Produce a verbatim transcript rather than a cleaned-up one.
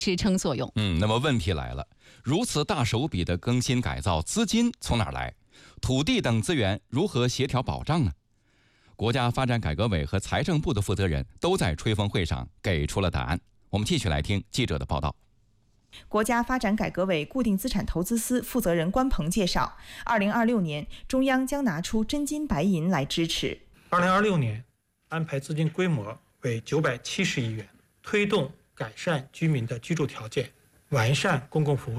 支撑作用。 嗯，那么问题来了，如此大手笔的更新改造，资金从哪儿来？土地等资源如何协调保障呢？国家发展改革委和财政部的负责人都在吹风会上给出了答案。我们继续来听记者的报道。 国家发展改革委固定资产投资司负责人关鹏介绍，二零二六年中央将拿出真金白银来支持。 二零二六年安排资金规模为九百七十亿元，推动改善居民的居住条件，完善公共服务